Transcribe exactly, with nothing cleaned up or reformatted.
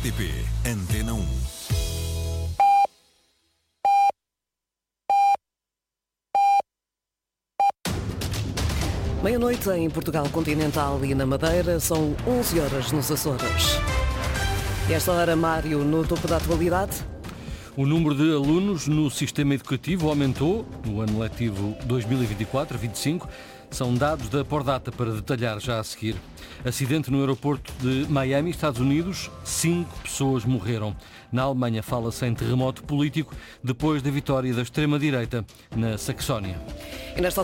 R T P Antena um. Meia-noite em Portugal Continental e na Madeira, são onze horas nos Açores. E esta hora, Mário, no topo da atualidade. O número de alunos no sistema educativo aumentou no ano letivo dois mil e vinte e quatro vinte e cinco. São dados da Pordata para detalhar já a seguir. Acidente no aeroporto de Miami, Estados Unidos. Cinco pessoas morreram. Na Alemanha fala-se em terremoto político depois da vitória da extrema-direita na Saxónia. E nesta